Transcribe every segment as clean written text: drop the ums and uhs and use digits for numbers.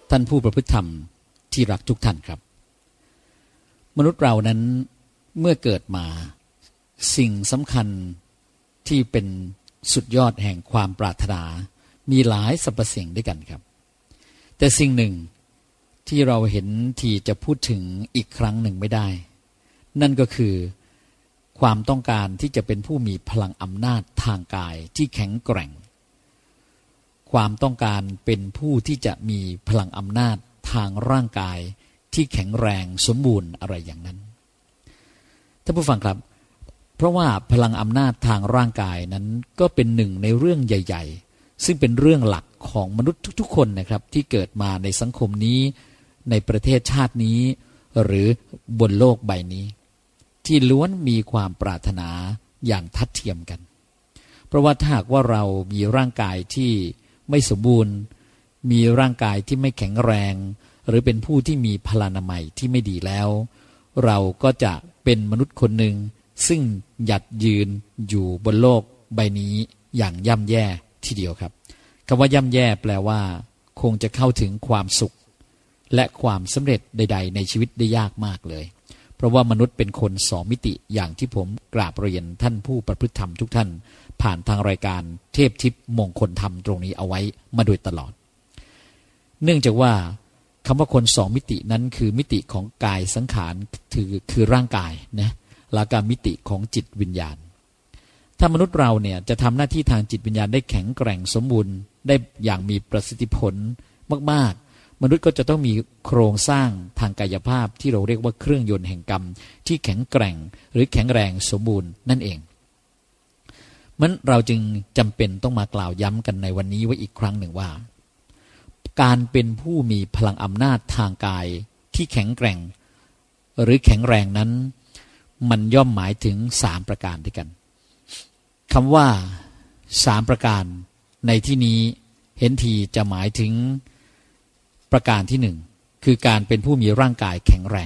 ท่านผู้ประพฤติธรรมที่รักทุกท่านครับมนุษย์เรานั้นเมื่อเกิดมาสิ่งสำคัญที่เป็นสุดยอดแห่งความปรารถนามีหลายสรรพสิ่งด้วยกันครับแต่สิ่งหนึ่งที่เราเห็นที่จะพูดถึงอีกครั้งหนึ่งไม่ได้นั่นก็คือความต้องการที่จะเป็นผู้มีพลังอำนาจทางกายที่แข็งแกร่งความต้องการเป็นผู้ที่จะมีพลังอำนาจทางร่างกายที่แข็งแรงสมบูรณ์อะไรอย่างนั้นท่านผู้ฟังครับเพราะว่าพลังอำนาจทางร่างกายนั้นก็เป็นหนึ่งในเรื่องใหญ่ๆซึ่งเป็นเรื่องหลักของมนุษย์ทุกๆคนนะครับที่เกิดมาในสังคมนี้ในประเทศชาตินี้หรือบนโลกใบนี้ที่ล้วนมีความปรารถนาอย่างทัดเทียมกันเพราะว่าถ้าหากว่าเรามีร่างกายที่ไม่สมบูรณ์มีร่างกายที่ไม่แข็งแรงหรือเป็นผู้ที่มีพลานามัยที่ไม่ดีแล้วเราก็จะเป็นมนุษย์คนหนึ่งซึ่งหยัดยืนอยู่บนโลกใบนี้อย่างย่ำแย่ทีเดียวครับคำว่าย่ำแย่แปลว่าคงจะเข้าถึงความสุขและความสำเร็จใดๆในชีวิตได้ยากมากเลยเพราะว่ามนุษย์เป็นคนสองมิติอย่างที่ผมกราบเรียนท่านผู้ประพฤติธรรมทุกท่านผ่านทางรายการเทพทิพย์มงคลธรรมตรงนี้เอาไว้มาโดยตลอดเนื่องจากว่าคำว่าคนสองมิตินั้นคือมิติของกายสังขารคือร่างกายนะแล้วก็มิติของจิตวิญญาณถ้ามนุษย์เราเนี่ยจะทำหน้าที่ทางจิตวิญญาณได้แข็งแกร่งสมบูรณ์ได้อย่างมีประสิทธิผลมากๆมนุษย์ก็จะต้องมีโครงสร้างทางกายภาพที่เราเรียกว่าเครื่องยนต์แห่งกรรมที่แข็งแกร่งหรือแข็งแรงสมบูรณ์นั่นเองมันเราจึงจำเป็นต้องมากล่าวย้ำกันในวันนี้ไว้อีกครั้งหนึ่งว่าการเป็นผู้มีพลังอำนาจทางกายที่แข็งแกร่งหรือแข็งแรงนั้นมันย่อมหมายถึง3ประการด้วยกันคำว่า3ประการในที่นี้เห็นทีจะหมายถึงประการที่1คือการเป็นผู้มีร่างกายแข็งแรง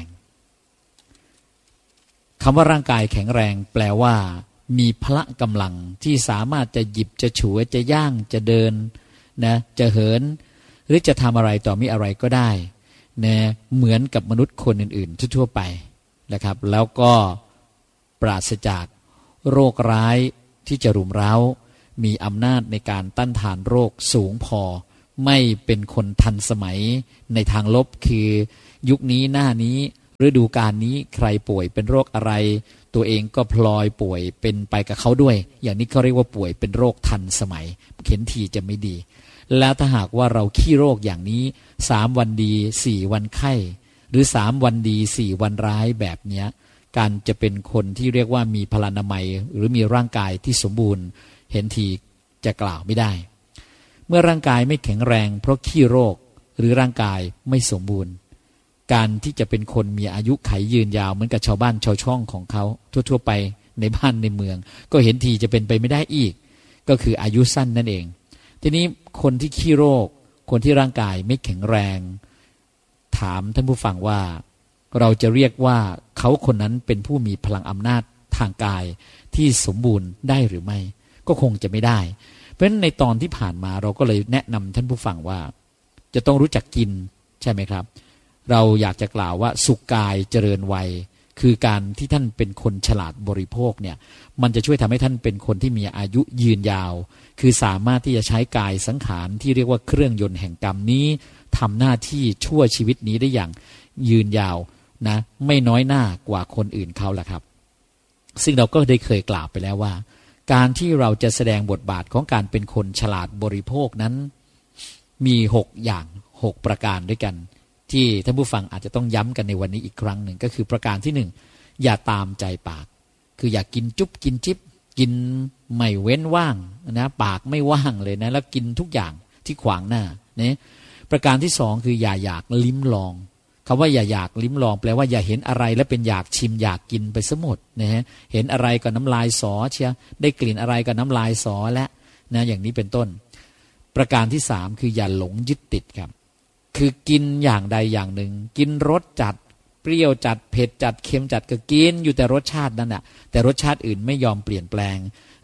คำว่าร่างกายแข็งแรงแปลว่ามีพละกำลังที่สามารถจะหยิบจะฉวยจะย่างจะเดินนะจะเหินหรือจะทำอะไรต่อมีอะไรก็ได้นะเหมือนกับมนุษย์คนอื่นๆทั่วๆไปนะครับแล้วก็ปราศจากโรคร้ายที่จะรุมเร้ามีอำนาจในการต้านทานโรคสูงพอไม่เป็นคนทันสมัยในทางลบคือยุคนี้หน้านี้ฤดูกาลนี้ใครป่วยเป็นโรคอะไรตัวเองก็พลอยป่วยเป็นไปกับเขาด้วยอย่างนี้เขาเรียกว่าป่วยเป็นโรคทันสมัยเข็นทีจะไม่ดีแล้วถ้าหากว่าเราขี้โรคอย่างนี้3วันดี4วันไข้หรือ3วันดี4วันร้ายแบบเนี้ยการจะเป็นคนที่เรียกว่ามีพลานามัยหรือมีร่างกายที่สมบูรณ์เห็นทีจะกล่าวไม่ได้เมื่อร่างกายไม่แข็งแรงเพราะขี้โรคหรือร่างกายไม่สมบูรณ์การที่จะเป็นคนมีอายุขัยยืนยาวเหมือนกับชาวบ้านชาวช่องของเขาทั่วๆไปในบ้านในเมืองก็เห็นทีจะเป็นไปไม่ได้อีกก็คืออายุสั้นนั่นเองทีนี้คนที่ขี้โรคคนที่ร่างกายไม่แข็งแรงถามท่านผู้ฟังว่าเราจะเรียกว่าเขาคนนั้นเป็นผู้มีพลังอำนาจทางกายที่สมบูรณ์ได้หรือไม่ก็คงจะไม่ได้เพราะฉะนั้นในตอนที่ผ่านมาเราก็เลยแนะนำท่านผู้ฟังว่าจะต้องรู้จักกินใช่ไหมครับเราอยากจะกล่าวว่าสุขกายเจริญวัยคือการที่ท่านเป็นคนฉลาดบริโภคเนี่ยมันจะช่วยทำให้ท่านเป็นคนที่มีอายุยืนยาวคือสามารถที่จะใช้กายสังขารที่เรียกว่าเครื่องยนต์แห่งกรรมนี้ทำหน้าที่ชั่วชีวิตนี้ได้อย่างยืนยาวนะไม่น้อยหน้ากว่าคนอื่นเขาแหละครับซึ่งเราก็ได้เคยกล่าวไปแล้วว่าการที่เราจะแสดงบทบาทของการเป็นคนฉลาดบริโภคนั้นมี6อย่าง6ประการด้วยกันที่ท่านผู้ฟังอาจจะต้องย้ำกันในวันนี้อีกครั้งหนึ่งก็คือประการที่1อย่าตามใจปากคืออย่ากินจุ๊บกินจิ๊บกินไม่เว้นว่างนะปากไม่ว่างเลยนะแล้วกินทุกอย่างที่ขวางหน้าเนี่ยประการที่2คืออย่าอยากลิ้มลองคำว่าอย่าอยากลิ้มลองแปลว่าอย่าเห็นอะไรแล้วเป็นอยากชิมอยากกินไปซะหมดนะฮะเห็นอะไรก็น้ำลายสอเชียได้กลิ่นอะไรก็น้ำลายสอและนะอย่างนี้เป็นต้นประการที่3คืออย่าหลงยึดติดครับคือกินอย่างใดอย่างหนึ่งกินรสจัดเปรี้ยวจัดเผ็ดจัดเค็มจัดก็กินอยู่แต่รสชาตินั่นแหละแต่รสชาติอื่นไม่ยอมเปลี่ยนแปลง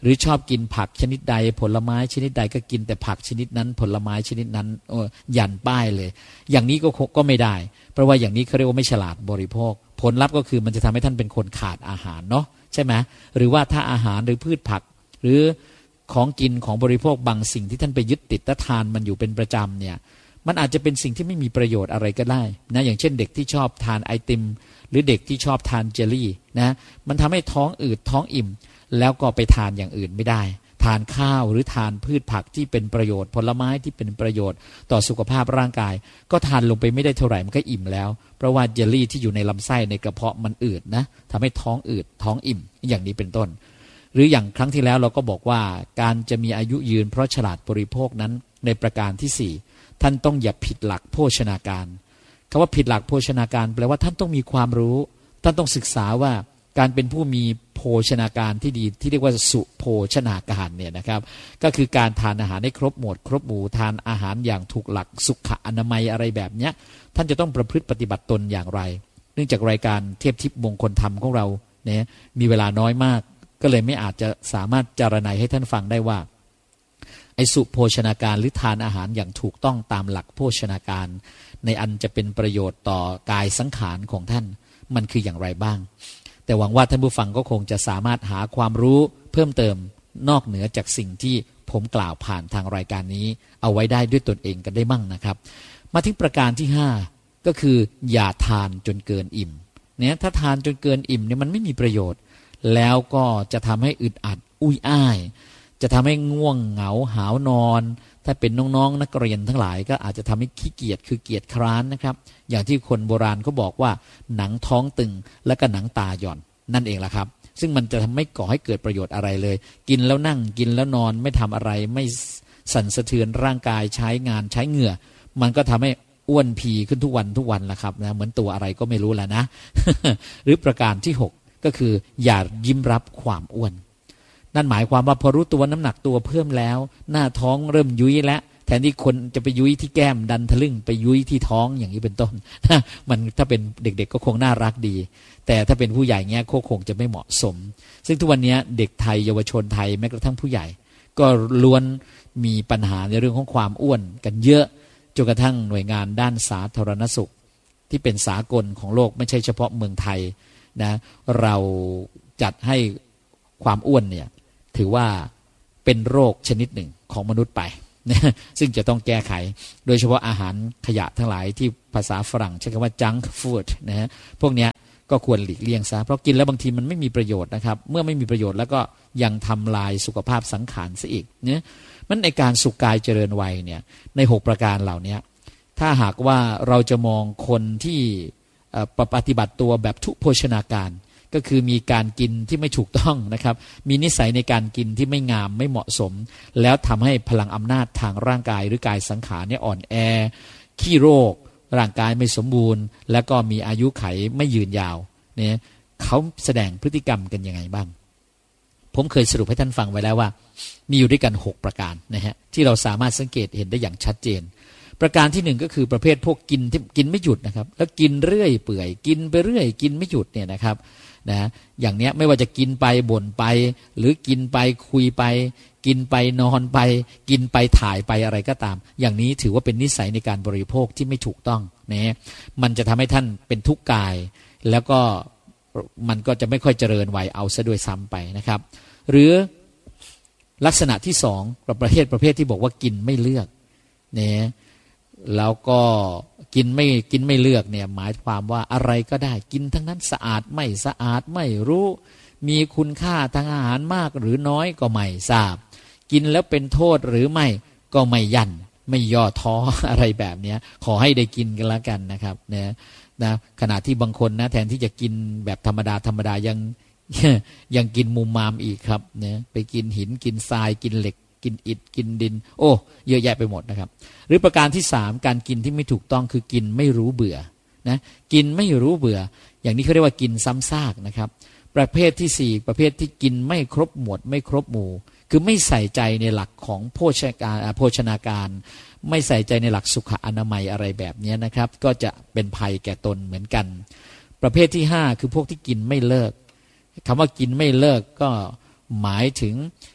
หรือชอบกินผักชนิดใดผลไม้ชนิดใดก็กินแต่ผักชนิดนั้นผลไม้ชนิดนั้นยันป้ายเลยอย่างนี้ก็ไม่ได้เพราะว่าอย่างนี้เขาเรียกว่าไม่ฉลาดบริโภคผลลัพธ์ก็คือมันจะทำให้ท่านเป็นคนขาดอาหารเนาะใช่ไหมหรือว่าถ้าอาหารหรือพืชผักหรือของกินของบริโภคบางสิ่งที่ท่านไปยึดติดและทานมันอยู่เป็นประจำเนี่ยมันอาจจะเป็นสิ่งที่ไม่มีประโยชน์อะไรก็ได้นะอย่างเช่นเด็กที่ชอบทานไอติมหรือเด็กที่ชอบทานเจลลี่นะมันทำให้ท้องอืดท้องอิ่มแล้วก็ไปทานอย่างอื่นไม่ได้ทานข้าวหรือทานพืชผักที่เป็นประโยชน์ผลไม้ที่เป็นประโยชน์ต่อสุขภาพร่างกายก็ทานลงไปไม่ได้เท่าไหร่มันก็อิ่มแล้วเพราะว่าเจลลี่ที่อยู่ในลำไส้ในกระเพาะมันอืดนะทำให้ท้องอืดท้องอิ่มอย่างนี้เป็นต้นหรืออย่างครั้งที่แล้วเราก็บอกว่าการจะมีอายุยืนเพราะฉลาดบริโภคนั้นในประการที่4ท่านต้องอย่าผิดหลักโภชนาการคำว่าผิดหลักโภชนาการแปลว่าท่านต้องมีความรู้ท่านต้องศึกษาว่าการเป็นผู้มีโภชนาการที่ดีที่เรียกว่าสุโภชนาการเนี่ยนะครับก็คือการทานอาหารให้ครบหมดครบหมู่ทานอาหารอย่างถูกหลักสุขอนามัยอะไรแบบเนี้ยท่านจะต้องประพฤติปฏิบัติตนอย่างไรเนื่องจากรายการเทพทิพย์มงคลธรรมของเราเนี่ยมีเวลาน้อยมากก็เลยไม่อาจจะสามารถจารณัยให้ท่านฟังได้ว่าไอ้สุโภชนาการหรือทานอาหารอย่างถูกต้องตามหลักโภชนาการในอันจะเป็นประโยชน์ต่อกายสังขารของท่านมันคืออย่างไรบ้างแต่หวังว่าท่านผู้ฟังก็คงจะสามารถหาความรู้เพิ่มเติมนอกเหนือจากสิ่งที่ผมกล่าวผ่านทางรายการนี้เอาไว้ได้ด้วยตนเองกันได้มั่งนะครับมาถึงประการที่5ก็คืออย่าทานจนเกินอิ่มเนี่ยถ้าทานจนเกินอิ่มเนี่ยมันไม่มีประโยชน์แล้วก็จะทำให้อึดอัดอุ้ยอ้ายจะทำให้ง่วงเหงาหาวนอนถ้าเป็นน้องๆนักเรียนทั้งหลายก็อาจจะทำให้ขี้เกียจคือเกียจคร้านนะครับอย่างที่คนโบราณเขาบอกว่าหนังท้องตึงและก็หนังตาหย่อนนั่นเองล่ะครับซึ่งมันจะไม่ก่อให้เกิดประโยชน์อะไรเลยกินแล้วนั่งกินแล้วนอนไม่ทำอะไรไม่สั่นสะเทือนร่างกายใช้งานใช้เหงื่อมันก็ทำให้อ้วนพีขึ้นทุกวันล่ะครับนะเหมือนตัวอะไรก็ไม่รู้แล้วนะ หรือประการที่6ก็คืออย่ายิ้มรับความอ้วนนั่นหมายความว่าพอรู้ตัวน้ำหนักตัวเพิ่มแล้วหน้าท้องเริ่มยุ้ยแล้วแทนที่คนจะไปยุ้ยที่แก้มดันทะลึ่งไปยุ้ยที่ท้องอย่างนี้เป็นต้นมันถ้าเป็นเด็กๆก็คงน่ารักดีแต่ถ้าเป็นผู้ใหญ่เงี้ยคงจะไม่เหมาะสมซึ่งทุกวันนี้เด็กไทยเยาวชนไทยแม้กระทั่งผู้ใหญ่ก็ล้วนมีปัญหาในเรื่องของความอ้วนกันเยอะจนกระทั่งหน่วยงานด้านสาธารณสุขที่เป็นสากลของโลกไม่ใช่เฉพาะเมืองไทยนะเราจัดให้ความอ้วนเนี่ยถือว่าเป็นโรคชนิดหนึ่งของมนุษย์ไปนะซึ่งจะต้องแก้ไขโดยเฉพาะอาหารขยะทั้งหลายที่ภาษาฝรั่งใช้คำว่า junk food นะฮะพวกเนี้ยก็ควรหลีกเลี่ยงซะเพราะกินแล้วบางทีมันไม่มีประโยชน์นะครับเมื่อไม่มีประโยชน์แล้วก็ยังทำลายสุขภาพสังขารซะอีกเนี่ยมันในการสุขกายเจริญวัยเนี่ยใน6ประการเหล่านี้ถ้าหากว่าเราจะมองคนที่ปฏิบัติตัวแบบทุพโภชนาการก็คือมีการกินที่ไม่ถูกต้องนะครับมีนิสัยในการกินที่ไม่งามไม่เหมาะสมแล้วทำให้พลังอำนาจทางร่างกายหรือกายสังขารเนี่ยอ่อนแอขี้โรคร่างกายไม่สมบูรณ์แล้วก็มีอายุไขไม่ยืนยาวเนี่ยเขาแสดงพฤติกรรมกันยังไงบ้างผมเคยสรุปให้ท่านฟังไว้แล้วว่ามีอยู่ด้วยกัน6ประการนะฮะที่เราสามารถสังเกตเห็นได้อย่างชัดเจนประการที่1ก็คือประเภทพวกกินที่กินไม่หยุดนะครับแล้วกินเรื่อยเปื่อยกินไปเรื่อยกินไม่หยุดเนี่ยนะครับนะอย่างเนี้ยไม่ว่าจะกินไปบ่นไปหรือกินไปคุยไปกินไปนอนไปกินไปถ่ายไปอะไรก็ตามอย่างนี้ถือว่าเป็นนิสัยในการบริโภคที่ไม่ถูกต้องนะมันจะทำให้ท่านเป็นทุกข์กายแล้วก็มันก็จะไม่ค่อยเจริญวัยเอาซะด้วยซ้ำไปนะครับหรือลักษณะที่2ประเภทที่บอกว่ากินไม่เลือกเนี่ยแล้วก็กินไม่เลือกเนี่ยหมายความว่าอะไรก็ได้กินทั้งนั้นสะอาดไม่สะอาดไม่รู้มีคุณค่าทางอาหารมากหรือน้อยก็ไม่ทราบกินแล้วเป็นโทษหรือไม่ก็ไม่ยันไม่ย่อท้ออะไรแบบนี้ขอให้ได้กินกันแล้วกันนะครับนะขณะที่บางคนนะแทนที่จะกินแบบธรรมดายังกินมุมมามอีกครับเนี่ยไปกินหินกินทรายกินเหล็กกินอิฐกินดินโอ้เยอะแยะไปหมดนะครับหรือประการที่3การกินที่ไม่ถูกต้องคือกินไม่รู้เบื่อนะกินไม่รู้เบื่ออย่างนี้เขาเรียกว่ากินซ้ำซากนะครับประเภทที่4ประเภทที่กินไม่ครบหมวดไม่ครบหมู่คือไม่ใส่ใจในหลักของโภชนาการไม่ใส่ใจในหลักสุขอนามัยอะไรแบบนี้นะครับก็จะเป็นภัยแก่ตนเหมือนกันประเภทที่5คือพวกที่กินไม่เลิกคำว่ากินไม่เลิกก็หมายถึง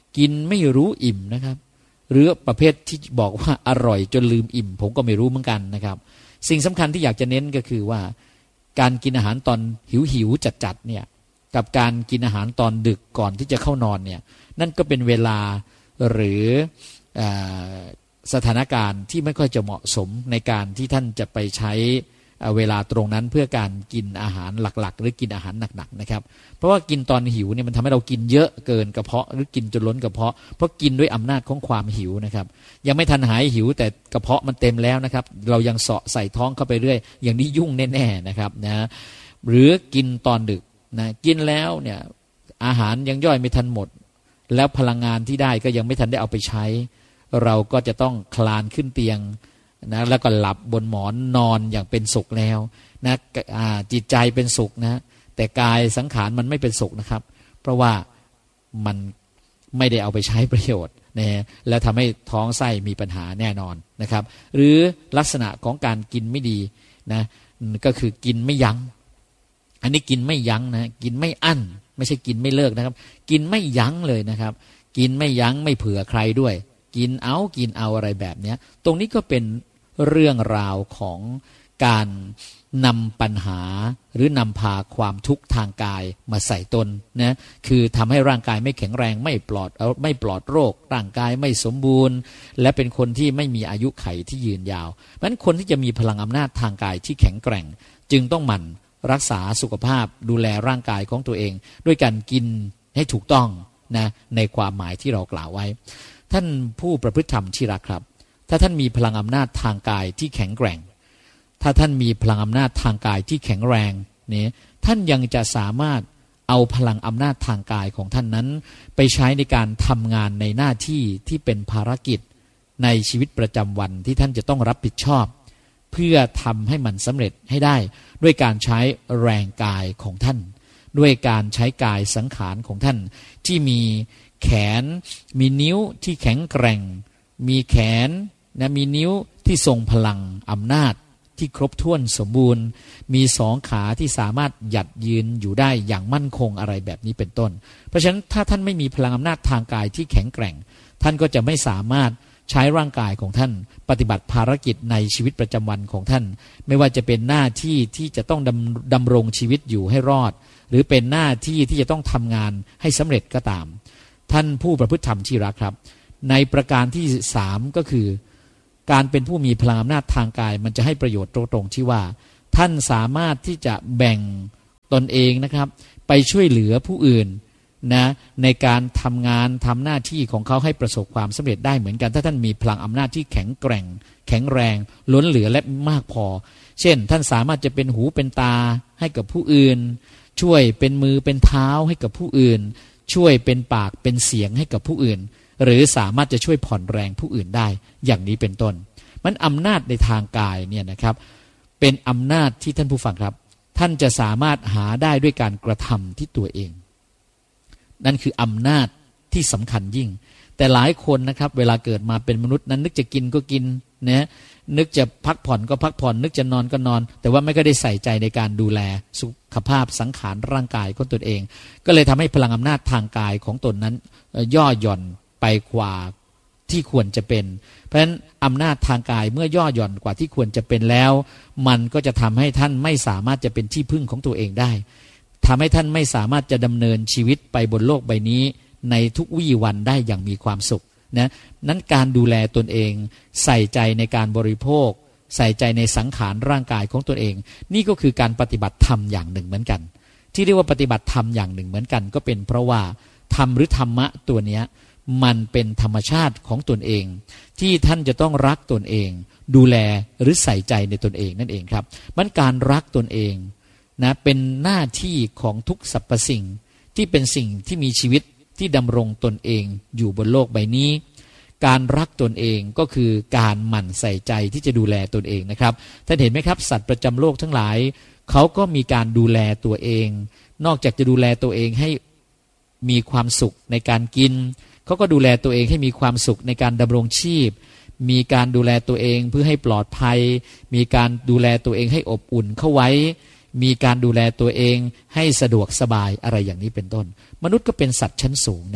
กินไม่รู้อิ่มนะครับหรือประเภทที่บอกว่าอร่อยจนลืมอิ่มผมก็ไม่รู้เหมือนกันนะครับสิ่งสำคัญที่อยากจะเน้นก็คือว่าการกินอาหารตอนหิวจัดเนี่ยกับการกินอาหารตอนดึกก่อนที่จะเข้านอนเนี่ยนั่นก็เป็นเวลาหรือสถานการณ์ที่ไม่ค่อยจะเหมาะสมในการที่ท่านจะไปใช้เวลาตรงนั้นเพื่อการกินอาหารหลักๆหรือกินอาหารหนักๆนะครับเพราะว่ากินตอนหิวเนี่ยมันทำให้เรากินเยอะเกินกระเพาะหรือกินจนล้นกระเพาะเพราะกินด้วยอำนาจของความหิวนะครับยังไม่ทันหายหิวแต่กระเพาะมันเต็มแล้วนะครับเรายังเสาะใส่ท้องเข้าไปเรื่อยอย่างนี้ยุ่งแน่ๆนะครับนะหรือกินตอนดึกนะกินแล้วเนี่ยอาหารยังย่อยไม่ทันหมดแล้วพลังงานที่ได้ก็ยังไม่ทันได้เอาไปใช้เราก็จะต้องคลานขึ้นเตียงนะแล้วก็หลับบนหมอนนอนอย่างเป็นสุขแล้วนะจิตใจเป็นสุขนะแต่กายสังขารมันไม่เป็นสุขนะครับเพราะว่ามันไม่ได้เอาไปใช้ประโยชน์นะแล้วทำให้ท้องไส้มีปัญหาแน่นอนนะครับหรือลักษณะของการกินไม่ดีนะก็คือกินไม่ยั้งอันนี้กินไม่ยั้งนะกินไม่อั้นไม่ใช่กินไม่เลิกนะครับกินไม่ยั้งเลยนะครับกินไม่ยั้งไม่เผื่อใครด้วยกินเอาอะไรแบบนี้ตรงนี้ก็เป็นเรื่องราวของการนำปัญหาหรือนำพาความทุกข์ทางกายมาใส่ตนนะคือทำให้ร่างกายไม่แข็งแรงไม่ปลอดโรคร่างกายไม่สมบูรณ์และเป็นคนที่ไม่มีอายุขัยที่ยืนยาวเพราะฉะนั้นคนที่จะมีพลังอำนาจทางกายที่แข็งแกร่งจึงต้องหมั่นรักษาสุขภาพดูแลร่างกายของตัวเองด้วยการกินให้ถูกต้องนะในความหมายที่เรากล่าวไว้ท่านผู้ประพฤติธรรมที่รักครับถ้าท่านมีพลังอำนาจทางกายที่แข็งแกร่งถ้าท่านมีพลังอำนาจทางกายที่แข็งแรงเนี่ยท่านยังจะสามารถเอาพลังอำนาจทางกายของท่านนั้นไปใช้ในการทำงานในหน้าที่ที่เป็นภารกิจในชีวิตประจำวันที่ท่านจะต้องรับผิดชอบเพื่อทำให้มันสำเร็จให้ได้ด้วยการใช้แรงกายของท่านด้วยการใช้กายสังขารของท่านที่มีแขนมีนิ้วที่แข็งแกร่งมีแขนนะมีนิ้วที่ทรงพลังอำนาจที่ครบถ้วนสมบูรณ์มีสองขาที่สามารถหยัดยืนอยู่ได้อย่างมั่นคงอะไรแบบนี้เป็นต้นเพราะฉะนั้นถ้าท่านไม่มีพลังอำนาจทางกายที่แข็งแกร่งท่านก็จะไม่สามารถใช้ร่างกายของท่านปฏิบัติภารกิจในชีวิตประจำวันของท่านไม่ว่าจะเป็นหน้าที่ที่จะต้องดำรงชีวิตอยู่ให้รอดหรือเป็นหน้าที่ที่จะต้องทำงานให้สำเร็จก็ตามท่านผู้ประพฤติธรรมที่รักครับในประการที่3ก็คือการเป็นผู้มีพลังอำนาจทางกายมันจะให้ประโยชน์ตรงที่ว่าท่านสามารถที่จะแบ่งตนเองนะครับไปช่วยเหลือผู้อื่นนะในการทำงานทำหน้าที่ของเขาให้ประสบความสำเร็จได้เหมือนกันถ้าท่านมีพลังอำนาจที่แข็งแกร่งแข็งแรงล้นเหลือและมากพอเช่นท่านสามารถจะเป็นหูเป็นตาให้กับผู้อื่นช่วยเป็นมือเป็นเท้าให้กับผู้อื่นช่วยเป็นปากเป็นเสียงให้กับผู้อื่นหรือสามารถจะช่วยผ่อนแรงผู้อื่นได้อย่างนี้เป็นต้นมันอำนาจในทางกายเนี่ยนะครับเป็นอำนาจที่ท่านผู้ฟังครับท่านจะสามารถหาได้ด้วยการกระทำที่ตัวเองนั่นคืออำนาจที่สำคัญยิ่งแต่หลายคนนะครับเวลาเกิดมาเป็นมนุษย์นั้นนึกจะกินก็กินนะนึกจะพักผ่อนก็พักผ่อนนึกจะนอนก็นอนแต่ว่าไม่ก็ได้ใส่ใจในการดูแลสุขภาพสังขารร่างกายของตนเองก็เลยทำให้พลังอำนาจทางกายของตนนั้นย่อหย่อนไปกว่าที่ควรจะเป็นเพราะฉะนั้นอำนาจทางกายเมื่อย่อหย่อนกว่าที่ควรจะเป็นแล้วมันก็จะทำให้ท่านไม่สามารถจะเป็นที่พึ่งของตัวเองได้ทำให้ท่านไม่สามารถจะดำเนินชีวิตไปบนโลกใบนี้ในทุกวี่วันได้อย่างมีความสุขนะนั้นการดูแลตนเองใส่ใจในการบริโภคใส่ใจในสังขารร่างกายของตนเองนี่ก็คือการปฏิบัติธรรมอย่างหนึ่งเหมือนกันที่เรียกว่าปฏิบัติธรรมอย่างหนึ่งเหมือนกันก็เป็นเพราะว่าธรรมหรือธรรมะตัวเนี้ยมันเป็นธรรมชาติของตนเองที่ท่านจะต้องรักตนเองดูแลหรือใส่ใจในตนเองนั่นเองครับมันการรักตนเองนะเป็นหน้าที่ของทุกสรรพสิ่งที่เป็นสิ่งที่มีชีวิตที่ดำรงตนเองอยู่บนโลกใบนี้การรักตนเองก็คือการหมั่นใส่ใจที่จะดูแลตนเองนะครับท่านเห็นไหมครับสัตว์ประจำโลกทั้งหลายเขาก็มีการดูแลตัวเองนอกจากจะดูแลตัวเองให้มีความสุขในการกินเขาก็ดูแลตัวเองให้มีความสุขในการดำรงชีพมีการดูแลตัวเองเพื่อให้ปลอดภัยมีการดูแลตัวเองให้อบอุ่นเข้าไว้มีการดูแลตัวเองให้สะดวกสบายอะไรอย่างนี้เป็นต้นมนุษย์ก็เป็นสัตว์ชั้นสูงนะ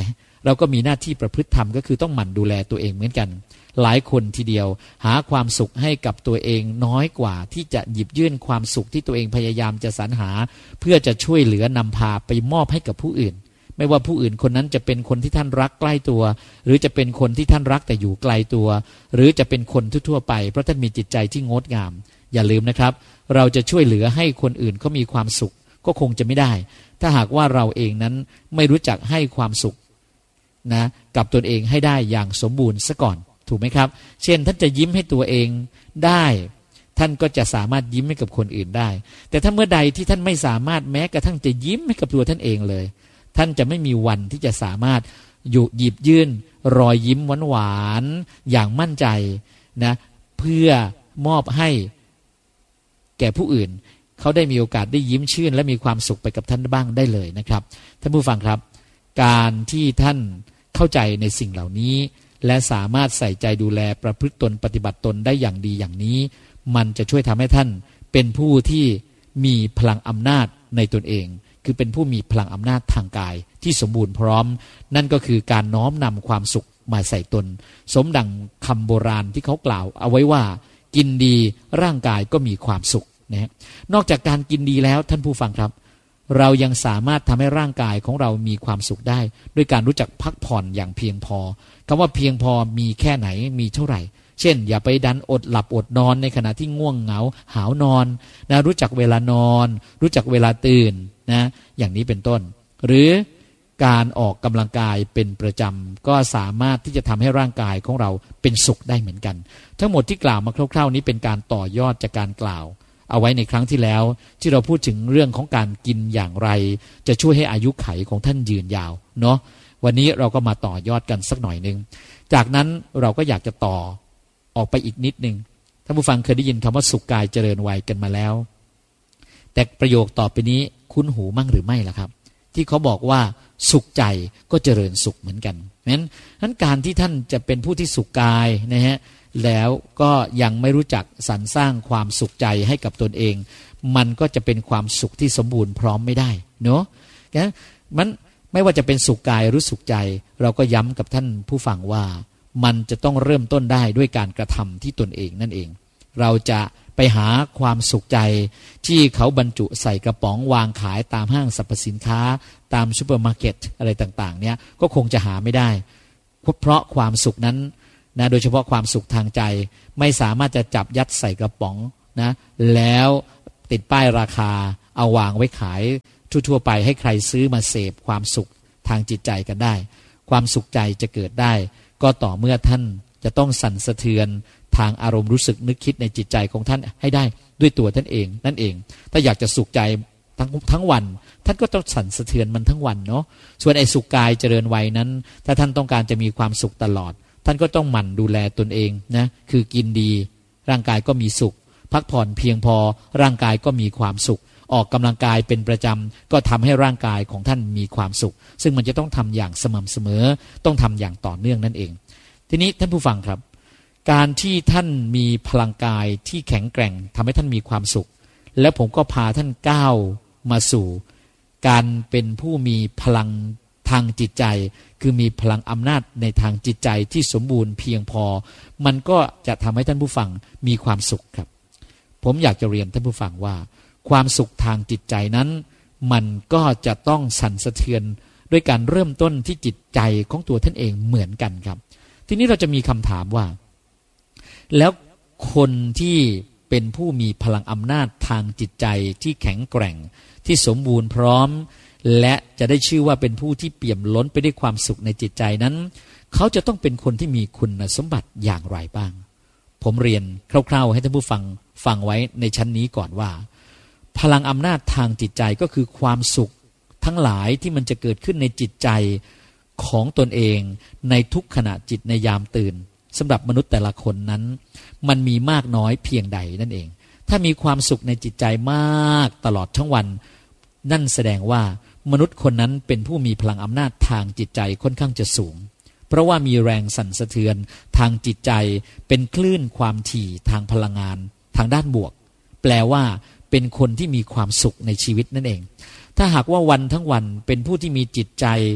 เราก็มีหน้าที่ประพฤติธรรมก็คือต้องหมั่นดูแลตัวเองเหมือนกันหลายคนทีเดียวหาความสุขให้กับตัวเองน้อยกว่าที่จะหยิบยื่นความสุขที่ตัวเองพยายามจะสรรหาเพื่อจะช่วยเหลือนำพาไปมอบให้กับผู้อื่นไม่ว่าผู้อื่นคนนั้นจะเป็นคนที่ท่านรักใกล้ตัวหรือจะเป็นคนที่ท่านรักแต่อยู่ไกลตัวหรือจะเป็นคนทั่วไปเพราะท่านมีจิตใจที่งดงามอย่าลืมนะครับเราจะช่วยเหลือให้คนอื่นเขามีความสุขก็คงจะไม่ได้ถ้าหากว่าเราเองนั้นไม่รู้จักให้ความสุขนะกับตนเองให้ได้อย่างสมบูรณ์ซะก่อนถูกไหมครับเช่นท่านจะยิ้มให้ตัวเองได้ท่านก็จะสามารถยิ้มให้กับคนอื่นได้แต่ถ้าเมื่อใดที่ท่านไม่สามารถแม้กระทั่งจะยิ้มให้กับตัวท่านเองเลยท่านจะไม่มีวันที่จะสามารถหยิบยื่นรอยยิ้มหวานๆอย่างมั่นใจนะเพื่อมอบให้แก่ผู้อื่นเขาได้มีโอกาสได้ยิ้มชื่นและมีความสุขไปกับท่านบ้างได้เลยนะครับท่านผู้ฟังครับการที่ท่านเข้าใจในสิ่งเหล่านี้และสามารถใส่ใจดูแลประพฤติตนปฏิบัติตนได้อย่างดีอย่างนี้มันจะช่วยทำให้ท่านเป็นผู้ที่มีพลังอำนาจในตนเองคือเป็นผู้มีพลังอำนาจทางกายที่สมบูรณ์พร้อมนั่นก็คือการน้อมนำความสุขมาใส่ตนสมดังคำโบราณที่เขากล่าวเอาไว้ว่ากินดีร่างกายก็มีความสุขนะนอกจากการกินดีแล้วท่านผู้ฟังครับเรายังสามารถทำให้ร่างกายของเรามีความสุขได้ด้วยการรู้จักพักผ่อนอย่างเพียงพอคำว่าเพียงพอมีแค่ไหนมีเท่าไหร่เช่นอย่าไปดันอดหลับอดนอนในขณะที่ง่วงเหงาหาวนอนนะรู้จักเวลานอนรู้จักเวลาตื่นนะอย่างนี้เป็นต้นหรือการออกกำลังกายเป็นประจำก็สามารถที่จะทำให้ร่างกายของเราเป็นสุขได้เหมือนกันทั้งหมดที่กล่าวมาคร่าวๆนี้เป็นการต่อยอดจากการกล่าวเอาไว้ในครั้งที่แล้วที่เราพูดถึงเรื่องของการกินอย่างไรจะช่วยให้อายุไขของท่านยืนยาวเนาะวันนี้เราก็มาต่อยอดกันสักหน่อยนึงจากนั้นเราก็อยากจะต่อออกไปอีกนิดนึงท่านผู้ฟังเคยได้ยินคำว่าสุขกายเจริญวัยกันมาแล้วแต่ประโยคต่อไปนี้คุ้นหูมั่งหรือไม่ล่ะครับที่เขาบอกว่าสุขใจก็เจริญสุขเหมือนกันนั้นการที่ท่านจะเป็นผู้ที่สุขกายนะฮะแล้วก็ยังไม่รู้จักสรรสร้างความสุขใจให้กับตนเองมันก็จะเป็นความสุขที่สมบูรณ์พร้อมไม่ได้เนาะมันไม่ว่าจะเป็นสุขกายหรือสุขใจเราก็ย้ำกับท่านผู้ฟังว่ามันจะต้องเริ่มต้นได้ด้วยการกระทำที่ตนเองนั่นเองเราจะไปหาความสุขใจที่เขาบรรจุใส่กระป๋องวางขายตามห้างสรรพสินค้าตามซูเปอร์มาร์เก็ตอะไรต่างๆเนี่ยก็คงจะหาไม่ได้เพราะความสุขนั้นนะโดยเฉพาะความสุขทางใจไม่สามารถจะจับยัดใส่กระป๋องนะแล้วติดป้ายราคาเอาวางไว้ขายทั่วๆไปให้ใครซื้อมาเสพความสุขทางจิตใจกันได้ความสุขใจจะเกิดได้ก็ต่อเมื่อท่านจะต้องสั่นสะเทือนทางอารมณ์รู้สึกนึกคิดในจิตใจของท่านให้ได้ด้วยตัวท่านเองนั่นเองถ้าอยากจะสุขใจทั้งวันท่านก็ต้องสั่นสะเทือนมันทั้งวันเนาะส่วนไอ้สุขกายเจริญวัยนั้นถ้าท่านต้องการจะมีความสุขตลอดท่านก็ต้องหมั่นดูแลตนเองนะคือกินดีร่างกายก็มีสุขพักผ่อนเพียงพอร่างกายก็มีความสุขออกกำลังกายเป็นประจำก็ทำให้ร่างกายของท่านมีความสุขซึ่งมันจะต้องทำอย่างสม่ำเสมอต้องทำอย่างต่อเนื่องนั่นเองทีนี้ท่านผู้ฟังครับการที่ท่านมีพลังกายที่แข็งแกร่งทำให้ท่านมีความสุขและผมก็พาท่านก้าวมาสู่การเป็นผู้มีพลังทางจิตใจคือมีพลังอำนาจในทางจิตใจที่สมบูรณ์เพียงพอมันก็จะทำให้ท่านผู้ฟังมีความสุขครับผมอยากจะเรียนท่านผู้ฟังว่าความสุขทางจิตใจนั้นมันก็จะต้องสั่นสะเทือนด้วยการเริ่มต้นที่จิตใจของตัวท่านเองเหมือนกันครับทีนี้เราจะมีคำถามว่าแล้วคนที่เป็นผู้มีพลังอำนาจทางจิตใจที่แข็งแกร่งที่สมบูรณ์พร้อมและจะได้ชื่อว่าเป็นผู้ที่เปี่ยมล้นไปด้วยความสุขในจิตใจนั้นเขาจะต้องเป็นคนที่มีคุณสมบัติอย่างไรบ้างผมเรียนคร่าวๆให้ท่านผู้ฟังไว้ในชั้นนี้ก่อนว่าพลังอำนาจทางจิตใจก็คือความสุขทั้งหลายที่มันจะเกิดขึ้นในจิตใจของตนเองในทุกขณะจิตในยามตื่นสำหรับมนุษย์แต่ละคนนั้นมันมีมากน้อยเพียงใดนั่นเองถ้ามีความสุขในจิตใจมากตลอดทั้งวันนั่นแสดงว่ามนุษย์คนนั้นเป็นผู้มีพลังอำนาจทางจิตใจค่อนข้างจะสูงเพราะว่ามีแรงสั่นสะเทือนทางจิตใจเป็นคลื่นความถี่ทางพลังงานทางด้านบวกแปลว่าเป็นคนที่มีความสุขในชีวิตนั่นเองถ้าหากว่าวันทั้งวันเป็นผู้ที่มีจิตใจ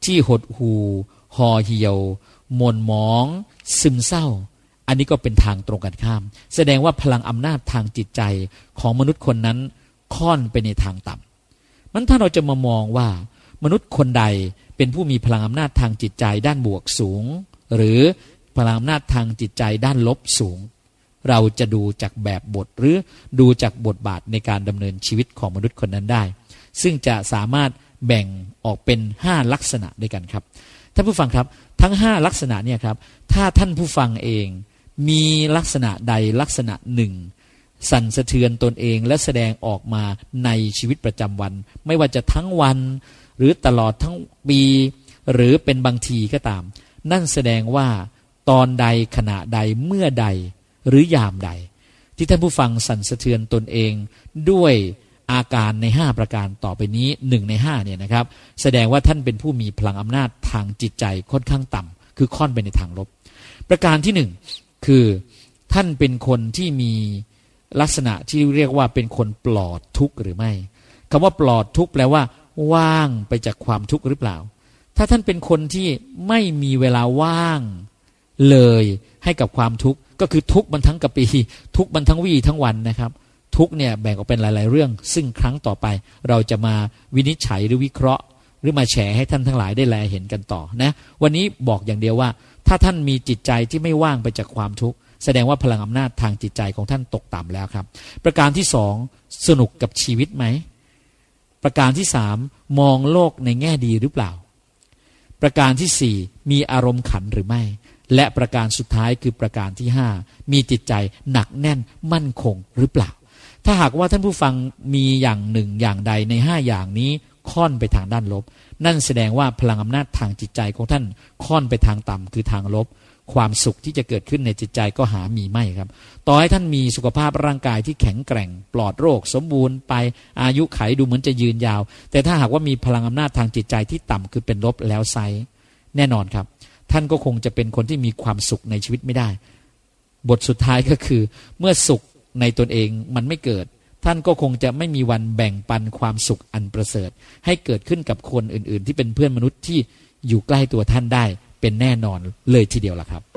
ที่หดหู่ห่อเหี่ยวหม่นหมองซึมเศร้าอันนี้ก็เป็นทางตรงกันข้ามแสดงว่าพลังอำนาจทางจิตใจของมนุษย์คนนั้นค่อนไปในทางต่ำมันถ้าเราจะมามองว่ามนุษย์คนใดเป็นผู้มีพลังอำนาจทางจิตใจด้านบวกสูงหรือพลังอำนาจทางจิตใจด้านลบสูงเราจะดูจากแบบบทหรือดูจากบทบาทในการดำเนินชีวิตของมนุษย์คนนั้นได้ซึ่งจะสามารถแบ่งออกเป็น5ลักษณะด้วยกันครับท่านผู้ฟังครับทั้ง5ลักษณะเนี่ยครับถ้าท่านผู้ฟังเองมีลักษณะใดลักษณะหนึ่งสั่นสะเทือนตนเองและแสดงออกมาในชีวิตประจำวันไม่ว่าจะทั้งวันหรือตลอดทั้งปีหรือเป็นบางทีก็ตามนั่นแสดงว่าตอนใดขณะใดเมื่อใดหรือยามใดที่ท่านผู้ฟังสั่นสะเทือนตนเองด้วยอาการใน5ประการต่อไปนี้1ใน5เนี่ยนะครับแสดงว่าท่านเป็นผู้มีพลังอำนาจทางจิตใจค่อนข้างต่ำคือค่อนไปในทางลบประการที่1คือท่านเป็นคนที่มีลักษณะที่เรียกว่าเป็นคนปลอดทุกข์หรือไม่คำว่าปลอดทุกข์แปลว่าว่างไปจากความทุกข์หรือเปล่าถ้าท่านเป็นคนที่ไม่มีเวลาว่างเลยให้กับความทุกข์ก็คือทุกข์มันทั้งกะปีทุกข์มันทั้งวี่ทั้งวันนะครับทุกข์เนี่ยแบ่งออกเป็นหลายๆเรื่องซึ่งครั้งต่อไปเราจะมาวินิจฉัยหรือวิเคราะห์หรือมาแชร์ให้ท่านทั้งหลายได้แลเห็นกันต่อนะวันนี้บอกอย่างเดียวว่าถ้าท่านมีจิตใจที่ไม่ว่างไปจากความทุกข์แสดงว่าพลังอำนาจทางจิตใจของท่านตกต่ำแล้วครับประการที่2สนุกกับชีวิตไหมประการที่3มองโลกในแง่ดีหรือเปล่าประการที่4มีอารมณ์ขันหรือไม่และประการสุดท้ายคือประการที่5มีจิตใจหนักแน่นมั่นคงหรือเปล่าถ้าหากว่าท่านผู้ฟังมีอย่างหนึ่งอย่างใดใน5อย่างนี้ค่อนไปทางด้านลบนั่นแสดงว่าพลังอำนาจทางจิตใจของท่านค่อนไปทางต่ำคือทางลบความสุขที่จะเกิดขึ้นในจิตใจก็หามีไม่ครับต่อให้ท่านมีสุขภาพร่างกายที่แข็งแกร่งปลอดโรคสมบูรณ์ไปอายุขัยดูเหมือนจะยืนยาวแต่ถ้าหากว่ามีพลังอำนาจทางจิตใจที่ต่ำคือเป็นลบแล้วไซแน่นอนครับท่านก็คงจะเป็นคนที่มีความสุขในชีวิตไม่ได้บทสุดท้ายก็คือเมื่อสุขในตนเองมันไม่เกิดท่านก็คงจะไม่มีวันแบ่งปันความสุขอันประเสริฐให้เกิดขึ้นกับคนอื่นๆที่เป็นเพื่อนมนุษย์ที่อยู่ใกล้ตัวท่านได้เป็นแน่นอนเลยทีเดียวล่ะครับ